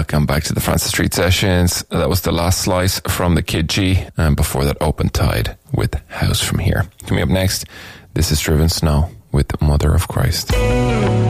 Welcome back to the Francis Street Sessions. That was The Last Slice from the Kid G, and before that, Open Tide with House From Here. Coming up next, this is Driven Snow with Mother of Christ.